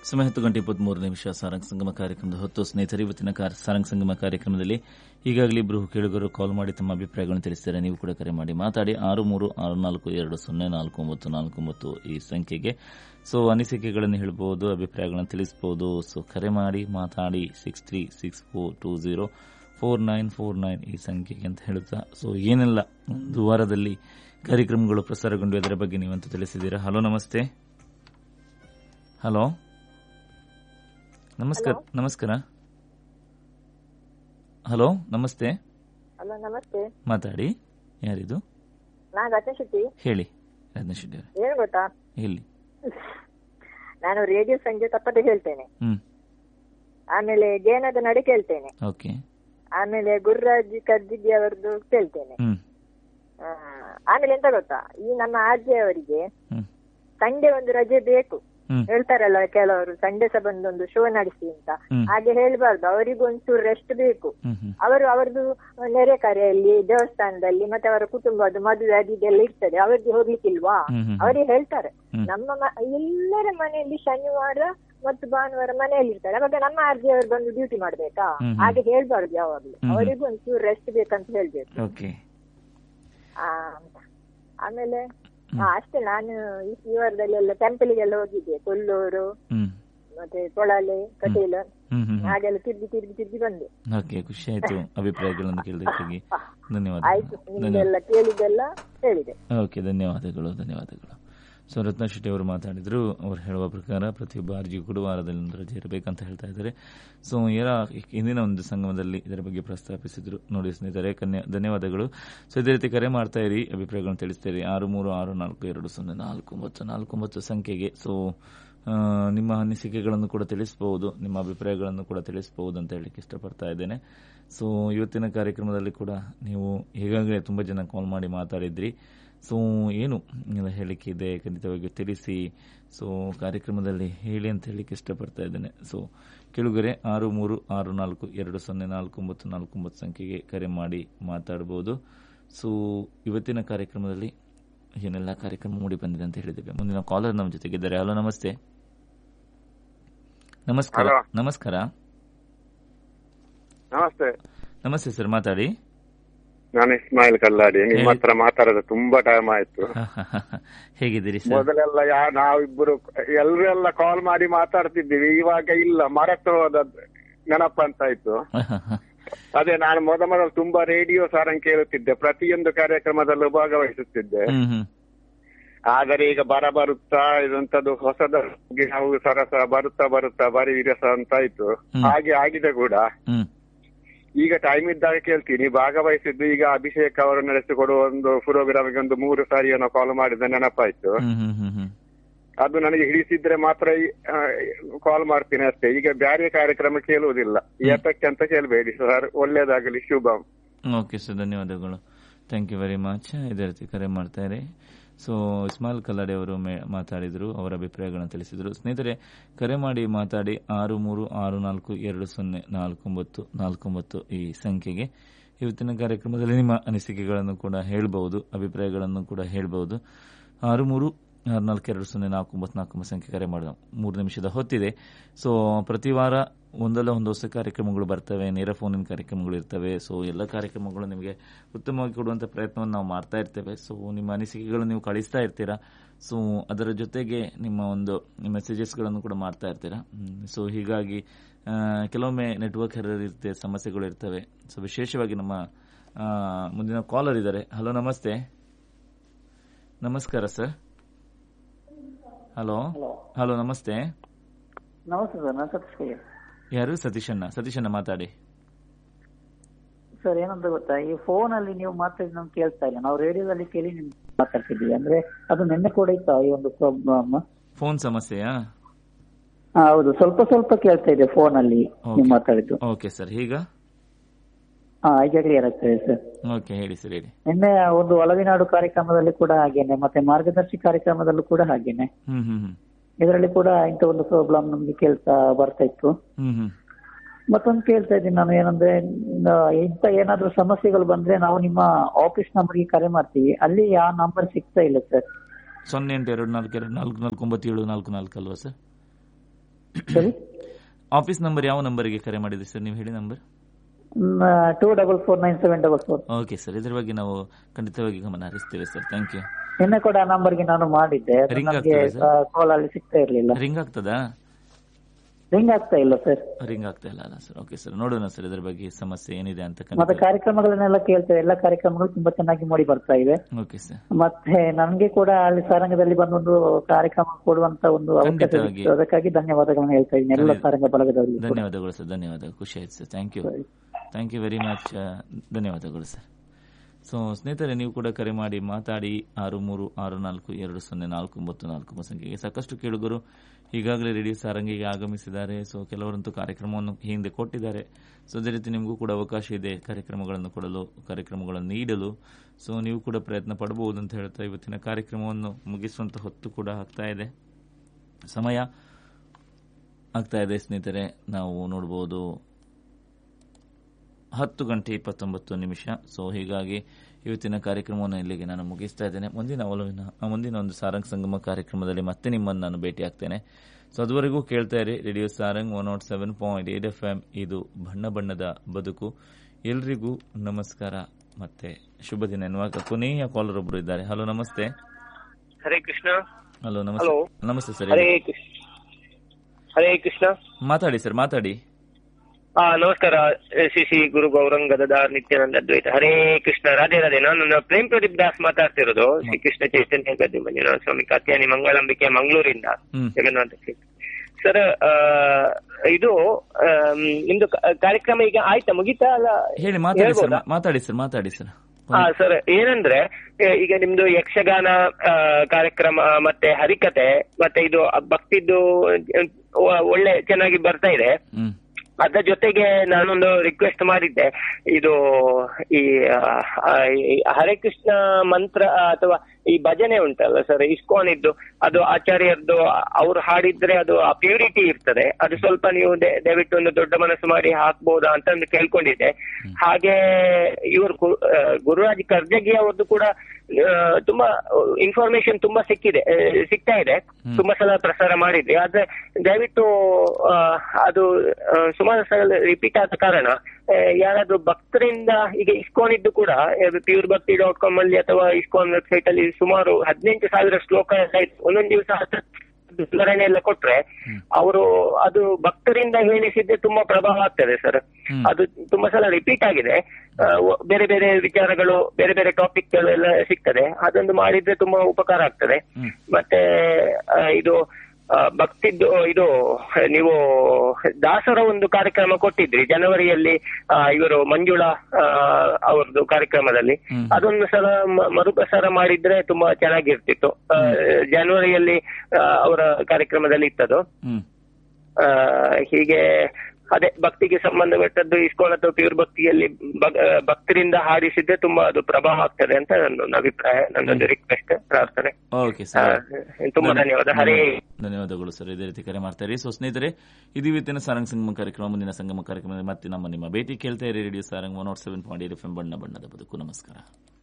ಸಮಯ 10:23 ಸಾರಂಗ ಸಂಗಮ ಕಾರ್ಯಕ್ರಮದ ಹೊತ್ತು. ಸ್ನೇಹಿತರೆ, ಇವತ್ತಿನ ಸಾರಂಗ ಸಂಗಮ ಕಾರ್ಯಕ್ರಮದಲ್ಲಿ ಈಗಾಗಲೇ ಇಬ್ಬರು ಕೇಳುಗರು ಕಾಲ್ ಮಾಡಿ ತಮ್ಮ ಅಭಿಪ್ರಾಯಗಳನ್ನು ತಿಳಿಸಿದ್ದಾರೆ. ನೀವು ಕೂಡ ಕರೆ ಮಾಡಿ ಮಾತಾಡಿ 6364204949 ಈ ಸಂಖ್ಯೆಗೆ. ಸೊ ಅನಿಸಿಕೆಗಳನ್ನು ಹೇಳಬಹುದು, ಅಭಿಪ್ರಾಯಗಳನ್ನು ತಿಳಿಸಬಹುದು. ಸೊ ಕರೆ ಮಾಡಿ ಮಾತಾಡಿ 6364204949 ಈ ಸಂಖ್ಯೆಗೆ ಅಂತ ಹೇಳುತ್ತಾ, ಸೊ ಏನೆಲ್ಲ ಒಂದು ವಾರದಲ್ಲಿ ಕಾರ್ಯಕ್ರಮಗಳು ಪ್ರಸಾರಗೊಂಡು ಅದರ ಬಗ್ಗೆ ನೀವಂತೂ ತಿಳಿಸಿದ್ದೀರಾ. ಹಲೋ, ನಮಸ್ತೆ. ಹಲೋ, ನಮಸ್ಕಾರ. ಹಲೋ, ನಮಸ್ತೆ. ಹಲೋ, ನಮಸ್ತೆ. ಮಾತಾಡಿ. ಯಾರಿದು? ನಾನು ರತ್ನ ಶೆಟ್ಟಿ. ಹೇಳಿ ರತ್ನ ಶೆಟ್ಟಿ ಅವರೇ. ಏನು ಗೊತ್ತಾ, ಹೇಳಿ. ನಾನು ರೇಡಿಯೋ ಸಂಜೆ ತಪ್ಪದೆ ಹೇಳ್ತೇನೆ. ಆಮೇಲೆ ಗೇನದ ನಡೆ ಕೇಳ್ತೇನೆ. ಓಕೆ. ಆಮೇಲೆ ಗುರುರಾಜ್ ಕರ್ಜಿಗಿ ಅವರದ್ದು ಕೇಳ್ತೇನೆ. ಆಮೇಲೆ ಎಂತ ಗೊತ್ತಾ, ಈ ನಮ್ಮ ಆರ್ಜೆ ಅವರಿಗೆ ಸಂಡೆ ಒಂದು ರಜೆ ಬೇಕು ಹೇಳ್ತಾರಲ್ಲ ಕೆಲವರು, ಸಂಡೆ ಸಹ ಬಂದೊಂದು ಶೋ ನಡೆಸಿ ಅಂತ. ಹಾಗೆ ಹೇಳ್ಬಾರ್ದು, ಅವರಿಗೂ ಒಂಚೂರು ರೆಸ್ಟ್ ಬೇಕು. ಅವರದ್ದು ನೆರೆ ಕಾರ್ಯಲ್ಲಿ, ದೇವಸ್ಥಾನದಲ್ಲಿ, ಮತ್ತೆ ಅವರ ಕುಟುಂಬದ ಮದುವೆ ಅದು ಇದೆಲ್ಲ ಇರ್ತದೆ, ಅವರಿಗೆ ಹೋಗ್ಲಿಕ್ಕಿಲ್ವಾ? ಅವರಿಗೆ ಹೇಳ್ತಾರೆ. ನಮ್ಮ ಎಲ್ಲರ ಮನೆಯಲ್ಲಿ ಶನಿವಾರ ಮತ್ತು ಭಾನುವಾರ ಮನೆಯಲ್ಲಿ ಇರ್ತಾರೆ, ಅವಾಗ ನಮ್ಮ ಆರ್ಜಿ ಅವರು ಬಂದು ಡ್ಯೂಟಿ ಮಾಡ್ಬೇಕಾ? ಹಾಗೆ ಹೇಳ್ಬಾರ್ದು ಯಾವಾಗ್ಲೂ. ಅವರಿಗೂ ಒಂಚೂರು ರೆಸ್ಟ್ ಬೇಕಂತ ಹೇಳ್ಬೇಕು. ಆಮೇಲೆ ಅಷ್ಟೇ. ನಾನು ಈ ವಾರದಲ್ಲಿ ಎಲ್ಲ ಟೆಂಪಲ್ಗೆಲ್ಲ ಹೋಗಿದ್ದೆ. ಕೊಲ್ಲೂರು ಮತ್ತೆ ಕೊಳಲೆ, ಕಟೀಲು ಹಾಗೆಲ್ಲ ತಿರ್ಗಿ ಬಂದೆ. ಖುಷಿ ಆಯ್ತು ಅಭಿಪ್ರಾಯಗಳನ್ನು ಕೇಳಿದ್ದಕ್ಕಾಗಿ. ಧನ್ಯವಾದ. ಆಯ್ತು, ನಿಮ್ಗೆಲ್ಲ ಕೇಳಿದ್ದೆಲ್ಲ ಹೇಳಿದೆ. ಓಕೆ, ಧನ್ಯವಾದಗಳು. ಸೊ ರತ್ನ ಶೆಟ್ಟಿ ಅವರು ಮಾತಾಡಿದ್ರು. ಅವರು ಹೇಳುವ ಪ್ರಕಾರ ಪ್ರತಿಯೊಬ್ಬ ಅರ್ಜಿಗೂ ಕೂಡ ವಾರದಲ್ಲಿ ಒಂದು ರಜೆ ಇರಬೇಕಂತ ಹೇಳ್ತಾ ಇದ್ದಾರೆ. ಸೊ ಹಿಂದಿನ ಒಂದು ಸಂಗಮದಲ್ಲಿ ಇದರ ಬಗ್ಗೆ ಪ್ರಸ್ತಾಪಿಸಿದ್ರು. ನೋಡಿ ಸ್ನೇಹಿತರೆ, ಧನ್ಯವಾದಗಳು. ಸೊ ಇದೇ ರೀತಿ ಕರೆ ಮಾಡ್ತಾ ಇರಿ, ಅಭಿಪ್ರಾಯಗಳನ್ನು ತಿಳಿಸ್ತಾ ಇರಿ 6364204949 ಸಂಖ್ಯೆಗೆ. ಸೊ ನಿಮ್ಮ ಅನಿಸಿಕೆಗಳನ್ನು ಕೂಡ ತಿಳಿಸಬಹುದು, ನಿಮ್ಮ ಅಭಿಪ್ರಾಯಗಳನ್ನು ಕೂಡ ತಿಳಿಸಬಹುದು ಅಂತ ಹೇಳಲಿಕ್ಕೆ ಇಷ್ಟಪಡ್ತಾ ಇದ್ದೇನೆ. ಸೊ ಇವತ್ತಿನ ಕಾರ್ಯಕ್ರಮದಲ್ಲಿ ಕೂಡ ನೀವು ಈಗಾಗಲೇ ತುಂಬ ಜನ ಕಾಲ್ ಮಾಡಿ ಮಾತಾಡಿದ್ರಿ. ಸೊ ಏನು ಹೇಳಿಕೆ ಇದೆ ಖಂಡಿತವಾಗಿ ತಿಳಿಸಿ. ಸೊ ಕಾರ್ಯಕ್ರಮದಲ್ಲಿ ಹೇಳಿ ಅಂತ ಹೇಳಲಿಕ್ಕೆ ಇಷ್ಟಪಡ್ತಾ ಇದ್ದೇನೆ. ಸೊ ಕೇಳುಗರೆ 6364204949 ಸಂಖ್ಯೆಗೆ ಕರೆ ಮಾಡಿ ಮಾತಾಡಬಹುದು. ಸೊ ಇವತ್ತಿನ ಕಾರ್ಯಕ್ರಮದಲ್ಲಿ ಏನೆಲ್ಲ ಕಾರ್ಯಕ್ರಮ ಮೂಡಿ ಬಂದಿದೆ ಅಂತ ಹೇಳಿದ್ದೇವೆ. ಮುಂದಿನ ಕಾಲರ್ ನಮ್ಮ ಜೊತೆಗಿದ್ದಾರೆ. ಹಲೋ, ನಮಸ್ತೆ. ನಮಸ್ಕಾರ. ನಮಸ್ತೆ ಸರ್, ಮಾತಾಡಿ. ನಾನು ಇಸ್ಮಾಯಿಲ್ ಕಲ್ಲಾಡಿ. ನಿಮ್ಮ ಹತ್ರ ಮಾತಾಡೋದು ತುಂಬಾ ಟೈಮ್ ಆಯ್ತು. ಹೇಗಿದ್ದೀರಿ ಸರ್? ಮೊದಲೆಲ್ಲ ನಾವಿಬ್ಬರು ಎಲ್ಲರೆಲ್ಲ ಕಾಲ್ ಮಾಡಿ ಮಾತಾಡ್ತಿದ್ದೀವಿ, ಇವಾಗ ಇಲ್ಲ, ಮರೆತು ಹೋದ ನೆನಪಂತಾಯ್ತು. ಅದೇ ನಾನು ಮೊದಲು ತುಂಬಾ ರೇಡಿಯೋ ಸಾರಂಗ್ ಕೇಳುತ್ತಿದ್ದೆ, ಪ್ರತಿಯೊಂದು ಕಾರ್ಯಕ್ರಮದಲ್ಲೂ ಭಾಗವಹಿಸುತ್ತಿದ್ದೆ. ಆದರೆ ಈಗ ಬರುತ್ತಾ ಇದಂತದ್ದು ಹೊಸದ ನಾವು ಸರಸ ಬರುತ್ತಾ ಬರೀ ವಿರಸ ಅಂತಾಯ್ತು. ಹಾಗೆ ಆಗಿದೆ ಕೂಡ. ಈಗ ಟೈಮ್ ಇದ್ದಾಗ ಕೇಳ್ತೀನಿ. ಭಾಗವಹಿಸಿದ್ದು ಈಗ ಅಭಿಷೇಕ್ ಅವರು ನಡೆಸಿಕೊಡುವ ಒಂದು ಪ್ರೋಗ್ರಾಮ್ಗೆ ಒಂದು 3 ಸಾರಿ ಏನೋ ಕಾಲ್ ಮಾಡಿದ ನೆನಪಾಯ್ತು. ಅದು ನನಗೆ ಹಿಡಿಸಿದ್ರೆ ಮಾತ್ರ ಕಾಲ್ ಮಾಡ್ತೀನಿ ಅಷ್ಟೇ. ಈಗ ಬೇರೆ ಕಾರ್ಯಕ್ರಮ ಕೇಳುವುದಿಲ್ಲ. ಯಾತಕ್ಕೆ ಅಂತ ಕೇಳಬೇಡಿ ಸರ್. ಒಳ್ಳೇದಾಗಲಿ, ಶುಭಂ. ಓಕೆ ಸರ್, ಧನ್ಯವಾದಗಳು. Thank you very much. ಇದೇ ರೀತಿ ಕರೆ ಮಾಡ್ತಾ ಇರಿ. ಸೊ ಇಸ್ಮಾಯಿಲ್ ಕಲ್ಲಾಡಿ ಅವರು ಮಾತಾಡಿದ್ರು, ಅವರ ಅಭಿಪ್ರಾಯಗಳನ್ನು ತಿಳಿಸಿದರು. ಸ್ನೇಹಿತರೆ, ಕರೆ ಮಾಡಿ ಮಾತಾಡಿ 6364204949 ಈ ಸಂಖ್ಯೆಗೆ. ಇವತ್ತಿನ ಕಾರ್ಯಕ್ರಮದಲ್ಲಿ ನಿಮ್ಮ ಅನಿಸಿಕೆಗಳನ್ನು ಕೂಡ ಹೇಳಬಹುದು, ಅಭಿಪ್ರಾಯಗಳನ್ನು ಕೂಡ ಹೇಳಬಹುದು. 6364204949 ಸಂಖ್ಯೆ ಕರೆ ಮಾಡಿದ 3 ನಿಮಿಷದ ಹೊತ್ತಿದೆ. ಸೊ ಪ್ರತಿ ವಾರ ಒಂದಲ್ಲ ಒಂದು ಹೊಸ ಕಾರ್ಯಕ್ರಮಗಳು ಬರ್ತವೆ, ನೇರ ಫೋನಿನ ಕಾರ್ಯಕ್ರಮಗಳು ಇರ್ತವೆ. ಸೊ ಎಲ್ಲ ಕಾರ್ಯಕ್ರಮಗಳು ನಿಮಗೆ ಉತ್ತಮವಾಗಿ ಕೊಡುವಂಥ ಪ್ರಯತ್ನವನ್ನು ನಾವು ಮಾಡ್ತಾ ಇರ್ತೇವೆ. ಸೊ ನಿಮ್ಮ ಅನಿಸಿಕೆಗಳನ್ನು ನೀವು ಕಳಿಸ್ತಾ ಇರ್ತೀರಾ. ಸೊ ಅದರ ಜೊತೆಗೆ ನಿಮ್ಮ ಒಂದು ಮೆಸೇಜಸ್ಗಳನ್ನು ಕೂಡ ಮಾಡ್ತಾ ಇರ್ತೀರಾ. ಸೊ ಹೀಗಾಗಿ ಕೆಲವೊಮ್ಮೆ ನೆಟ್ವರ್ಕ್ ಎರರ್ ಇರುತ್ತೆ, ಸಮಸ್ಯೆಗಳು ಇರ್ತವೆ. ಸೊ ವಿಶೇಷವಾಗಿ ನಮ್ಮ ಮುಂದಿನ ಕಾಲರ್ ಇದ್ದಾರೆ. ಹಲೋ, ನಮಸ್ತೆ. ನಮಸ್ಕಾರ ಸರ್. ಹಲೋ, ನಮಸ್ತೆ. ನಮಸ್ತೆ ಸರ್, ನಾನು ಸತೀಶ್. ಯಾರು? ಸತೀಶಣ್ಣ ಮಾತಾಡಿ ಸರ್. ಏನಂತ ಗೊತ್ತಾ, ಈ ಫೋನ್ ಅಲ್ಲಿ ನೀವು ಮಾತಾಡಿ ನಮ್ಗೆ ಕೇಳ್ತಾ ಇಲ್ಲ. ನಾವು ರೇಡಿಯೋದಲ್ಲಿ ಕೇಳಿ ನಿಮ್ಗೆ ಮಾತಾಡ್ತಿದ್ದೀವಿ. ಅಂದ್ರೆ ಅದು ನಿನ್ನೆ ಕೂಡ ಇತ್ತು ಈ ಒಂದು ಪ್ರಾಬ್ಲಮ್, ಫೋನ್ ಸಮಸ್ಯೆಯಾ? ಹೌದು, ಸ್ವಲ್ಪ ಕೇಳ್ತಾ ಇದೆ ಫೋನ್ ಅಲ್ಲಿ ನೀವು ಮಾತಾಡಿದ್ದು. ಓಕೆ ಸರ್, ಈಗ ಈಗ ಕ್ಲಿಯರ್ ಆಗ್ತದೆ ಸರ್. ಓಕೆ, ಹೇಳಿ ಸರ್, ಹೇಳಿ. ನಿನ್ನೆ ಒಂದು ಒಲವಿನಾಡು ಕಾರ್ಯಕ್ರಮದಲ್ಲಿ ಕೂಡ ಹಾಗೇನೆ, ಮತ್ತೆ ಮಾರ್ಗದರ್ಶಿ ಕಾರ್ಯಕ್ರಮದಲ್ಲೂ ಕೂಡ ಹಾಗೇನೆ. ಇದರಲ್ಲಿ ಕೂಡ ಇಂಥ ಒಂದು ಪ್ರಾಬ್ಲಮ್ ನಮ್ಗೆ ಕೇಳ್ತಾ ಬರ್ತಾ ಇತ್ತು. ಮತ್ತೊಂದು ಕೇಳ್ತಾ ಇದ್ದೀನಿ ನಾನು, ಏನಂದ್ರೆ ಇಂಥ ಏನಾದ್ರೂ ಸಮಸ್ಯೆಗಳು ಬಂದ್ರೆ ನಾವು ನಿಮ್ಮ ಆಫೀಸ್ ನಂಬರ್ಗೆ ಕರೆ ಮಾಡ್ತೀವಿ, ಅಲ್ಲಿ ಆ ನಂಬರ್ ಸಿಗ್ತಾ ಇಲ್ಲ ಸರ್. 0824244944 ಅಲ್ವಾ ಸರ್? ಸರಿ. ಆಫೀಸ್ ನಂಬರ್ ಯಾವ ನಂಬರ್ಗೆ ಕರೆ ಮಾಡಿದ್ರಿ ಸರ್, ನೀವು ಹೇಳಿ ನಂಬರ್. 244974. ಓಕೆ ಸರ್, ಇದ್ರ ಬಗ್ಗೆ ನಾವು ಖಂಡಿತವಾಗಿ ಗಮನ ಹರಿಸ್ತೇವೆ ಸರ್. Thank you. ನಿನ್ನೆ ಕೂಡ ಆ ನಂಬರ್ಗೆ ನಾನು ಮಾಡಿದ್ದೆ, ರಿಂಗ್ ನನಗೆ ಕಾಲ್ ಅಲ್ಲಿ ಸಿಗ್ತಾ ಇರ್ಲಿಲ್ಲ. ರಿಂಗ್ ಆಗ್ತದಾ? ರಿಂಗ್ ಆಗ್ತಾ ಇಲ್ಲ ಸರ್. ರಿಂಗ್ ಆಗ್ತಾ ಇಲ್ಲ ಅಲ್ಲ ಸರ್. ಓಕೆ ಸರ್, ನೋಡೋಣ ಸರ್ ಇದ್ರ ಬಗ್ಗೆ ಸಮಸ್ಯೆ ಏನಿದೆ ಅಂತ. ಮತ್ತೆ ಕಾರ್ಯಕ್ರಮಗಳನ್ನೆಲ್ಲ ಕೇಳ್ತೇವೆ, ಎಲ್ಲ ಕಾರ್ಯಕ್ರಮಗಳು ತುಂಬಾ ಚೆನ್ನಾಗಿ ಮೂಡಿ ಬರ್ತಾ ಇವೆ. Okay sir. ಮತ್ತೆ ನನ್ಗೆ ಕೂಡ ಅಲ್ಲಿ ಸಾರಂಗದಲ್ಲಿ ಬಂದೊಂದು ಕಾರ್ಯಕ್ರಮ ಕೊಡುವಂತ ಒಂದು ಅವಕಾಶ ಸಿಕ್ಕಿತು. ಅದಕ್ಕಾಗಿ ಧನ್ಯವಾದಗಳನ್ನು ಹೇಳ್ತಾ ಇದ್ದೀನಿ ಎಲ್ಲ ಸಾರಂಗ ಬಳಗದವರಿಗೆ. ಧನ್ಯವಾದಗಳು ಸರ್, ಧನ್ಯವಾದಗಳು, ಖುಷಿ ಆಯ್ತು sir. Thank you very much, ಧನ್ಯವಾದಗಳು ಸರ್. ಸೊ ಸ್ನೇಹಿತರೆ, ನೀವು ಕೂಡ ಕರೆ ಮಾಡಿ ಮಾತಾಡಿ 6364204944 ಸಂಖ್ಯೆಗೆ. ಸಾಕಷ್ಟು ಕೇಳುಗರು ಈಗಾಗಲೇ ರೇಡಿಯೋ ಸಾರಂಗಿಗೆ ಆಗಮಿಸಿದ್ದಾರೆ. ಸೊ ಕೆಲವರಂತೂ ಕಾರ್ಯಕ್ರಮವನ್ನು ಹಿಂದೆ ಕೊಟ್ಟಿದ್ದಾರೆ. ಸೊ ಅದೇ ರೀತಿ ನಿಮಗೂ ಕೂಡ ಅವಕಾಶ ಇದೆ ಕಾರ್ಯಕ್ರಮಗಳನ್ನು ಕೊಡಲು, ಕಾರ್ಯಕ್ರಮಗಳನ್ನು ನೀಡಲು. ಸೊ ನೀವು ಕೂಡ ಪ್ರಯತ್ನ ಪಡಬಹುದು ಅಂತ ಹೇಳ್ತಾ ಇವತ್ತಿನ ಕಾರ್ಯಕ್ರಮವನ್ನು ಮುಗಿಸುವಂತ ಹೊತ್ತು ಕೂಡ ಆಗ್ತಾ ಇದೆ, ಸಮಯ ಆಗ್ತಾ ಇದೆ ಸ್ನೇಹಿತರೆ. ನಾವು ನೋಡಬಹುದು 10:29. ಸೊ ಹೀಗಾಗಿ ಇವತ್ತಿನ ಕಾರ್ಯಕ್ರಮವನ್ನು ಇಲ್ಲಿಗೆ ನಾನು ಮುಗಿಸ್ತಾ ಇದ್ದೇನೆ. ಮುಂದಿನ ಒಂದು ಸಾರಂಗ್ ಸಂಗಮ ಕಾರ್ಯಕ್ರಮದಲ್ಲಿ ಮತ್ತೆ ನಿಮ್ಮನ್ನು ನಾನು ಭೇಟಿ ಆಗ್ತೇನೆ. ಸೊ ಅದುವರೆಗೂ ಕೇಳ್ತಾ ಇರಿ ರೇಡಿಯೋ ಸಾರಂಗ್ 107.8 FM. ಇದು ಬಣ್ಣ ಬಣ್ಣದ ಬದುಕು. ಎಲ್ರಿಗೂ ನಮಸ್ಕಾರ ಮತ್ತೆ ಶುಭ ದಿನ ಎನ್ನುವಾಗ ಕೊನೆಯ ಕಾಲರ್ ಒಬ್ರು ಇದ್ದಾರೆ. ಹಲೋ, ನಮಸ್ತೆ. ಹರೇ ಕೃಷ್ಣ. ಹಲೋ, ನಮಸ್ತೆ ಸರ್. ಹರೇ ಕೃಷ್ಣ. ಮಾತಾಡಿ ಸರ್, ಮಾತಾಡಿ. ನಮಸ್ಕಾರ. ಶ್ರೀ ಗುರು ಗೌರಂಗ ಗದಾಧರ ನಿತ್ಯಾನಂದ ಅದ್ವೈತ. ಹರೇ ಕೃಷ್ಣ. ರಾಧೆ ರಾಧೆ. ನಾನು ಪ್ರೇಮ್ ಪ್ರದೀಪ್ ದಾಸ್ ಮಾತಾಡ್ತಿರೋದು, ಶ್ರೀ ಕೃಷ್ಣ ಚೈತನ್ಯ ಗದ್ದೆ ಮಂಜುನಾಥ ಸ್ವಾಮಿ ಕಾತ್ಯಾನಿ ಮಂಗಳಂಬಿಕೆ ಮಂಗಳೂರಿಂದ, ಜಗನ್ನಾಥ ಸರ್. ಇದು ನಿಮ್ದು ಕಾರ್ಯಕ್ರಮ ಈಗ ಆಯ್ತಾ, ಮುಗಿತಾ? ಅಲ್ಲ ಹೇಳಿ, ಮಾತಾಡಿ ಸರ್. ಸರ್, ಏನಂದ್ರೆ ಈಗ ನಿಮ್ದು ಯಕ್ಷಗಾನ ಕಾರ್ಯಕ್ರಮ ಮತ್ತೆ ಹರಿಕತೆ ಮತ್ತೆ ಇದು ಭಕ್ತಿದ್ದು ಒಳ್ಳೆ ಚೆನ್ನಾಗಿ ಬರ್ತಾ ಇದೆ. ಅದರ ಜೊತೆಗೆ ನಾನೊಂದು ರಿಕ್ವೆಸ್ಟ್ ಮಾಡಿದ್ದೆ, ಇದು ಈ ಹರೇ ಕೃಷ್ಣ ಮಂತ್ರ ಅಥವಾ ಈ ಭಜನೆ ಉಂಟಲ್ಲ ಸರ್, ಇಸ್ಕಾನ್ ಇದ್ದು, ಅದು ಆಚಾರ್ಯರದ್ದು, ಅವ್ರು ಹಾಡಿದ್ರೆ ಅದು ಆ ಪ್ಯೂರಿಟಿ ಇರ್ತದೆ. ಅದು ಸ್ವಲ್ಪ ನೀವು ದಯವಿಟ್ಟು ಒಂದು ದೊಡ್ಡ ಮನಸ್ಸು ಮಾಡಿ ಹಾಕ್ಬೋದಾ ಅಂತ ಒಂದು ಕೇಳ್ಕೊಂಡಿದ್ದೆ. ಹಾಗೆ ಇವರು ಗುರುರಾಜ್ ಕರ್ಜಗಿ ಅವ್ರದ್ದು ಕೂಡ ತುಂಬಾ ಇನ್ಫಾರ್ಮೇಶನ್ ತುಂಬಾ ಸಿಗ್ತಾ ಇದೆ, ತುಂಬಾ ಸಲ ಪ್ರಸಾರ ಮಾಡಿದ್ರಿ. ಆದ್ರೆ ದಯವಿಟ್ಟು ಅದು ಸುಮಾರು ಸಲ ರಿಪೀಟ್ ಆದ ಕಾರಣ ಯಾರಾದ್ರೂ ಭಕ್ತರಿಂದ ಈಗ ಇಸ್ಕಾನ್ ಇದ್ದು ಕೂಡ purebhakti.com ಅಲ್ಲಿ ಅಥವಾ ಇಸ್ಕಾನ್ ವೆಬ್ಸೈಟ್ ಅಲ್ಲಿ ಸುಮಾರು 18,000 ಶ್ಲೋಕ ಒಂದೊಂದು ದಿವಸ ವಿವರಣೆ ಎಲ್ಲ ಕೊಟ್ರೆ ಅವರು ಅದು ಭಕ್ತರಿಂದ ಹೇಳಿಸಿದ್ದೆ ತುಂಬಾ ಪ್ರಭಾವ ಆಗ್ತದೆ ಸರ್. ಅದು ತುಂಬಾ ಸಲ ರಿಪೀಟ್ ಆಗಿದೆ. ಬೇರೆ ಬೇರೆ ವಿಚಾರಗಳು, ಬೇರೆ ಬೇರೆ ಟಾಪಿಕ್ಗಳು ಎಲ್ಲ ಸಿಗ್ತದೆ. ಅದೊಂದು ಮಾಡಿದ್ರೆ ತುಂಬಾ ಉಪಕಾರ ಆಗ್ತದೆ. ಮತ್ತೆ ಇದು ಭಕ್ತಿದ್ದು ಇದು ನೀವು ದಾಸರ ಒಂದು ಕಾರ್ಯಕ್ರಮ ಕೊಟ್ಟಿದ್ರಿ ಜನವರಿಯಲ್ಲಿ, ಇವರು ಮಂಜುಳಾ ಅವ್ರದ್ದು ಕಾರ್ಯಕ್ರಮದಲ್ಲಿ. ಅದೊಂದು ಸಲ ಮರುಪ್ರಸಾರ ಮಾಡಿದ್ರೆ ತುಂಬಾ ಚೆನ್ನಾಗಿರ್ತಿತ್ತು. ಜನವರಿಯಲ್ಲಿ ಅವರ ಕಾರ್ಯಕ್ರಮದಲ್ಲಿ ಇತ್ತದು. ಹೀಗೆ ಅದೇ ಭಕ್ತಿಗೆ ಸಂಬಂಧಪಟ್ಟದ್ದು ಇಸ್ಕಾನ್ ಅಥವಾ ಪ್ಯೂರ್ ಭಕ್ತಿಯಲ್ಲಿ ಭಕ್ತರಿಂದ ಹಾಡಿಸಿದ್ರೆ ತುಂಬಾ ಅದು ಪ್ರಭಾವ ಆಗ್ತದೆ ಅಂತ ನನ್ನ ಅಭಿಪ್ರಾಯ, ನನ್ನೊಂದು ರಿಕ್ವೆಸ್ಟ್, ಪ್ರಾರ್ಥನೆ. ತುಂಬಾ ಧನ್ಯವಾದ. ಹರೇ ಧನ್ಯವಾದಗಳು ಸರ್, ಇದೇ ರೀತಿ ಕರೆ ಮಾಡ್ತಾರೆ. ಸೊ ಸ್ನೇಹಿತರೆ, ಇದು ಇವತ್ತಿನ ಸಾರಂಗ್ ಸಂಗಮ ಕಾರ್ಯಕ್ರಮ. ಮುಂದಿನ ಸಂಗಮ ಕಾರ್ಯಕ್ರಮದಲ್ಲಿ ಮತ್ತೆ ನಿಮ್ಮ ಭೇಟಿ ಕೇಳ್ತಾ ಇರಿ ರೇಡಿಯೋ ಸಾರಂಗ್ 107.8 FM. ಬಣ್ಣ ಬಣ್ಣದ ಬದುಕು. ನಮಸ್ಕಾರ.